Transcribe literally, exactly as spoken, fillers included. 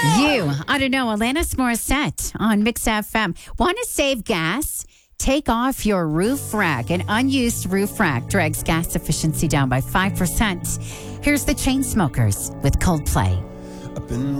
You, I don't know, Alanis Morissette on Mix F M. Want to save gas? Take off your roof rack. An unused roof rack drags gas efficiency down by five percent. Here's the Chainsmokers with Coldplay. I've been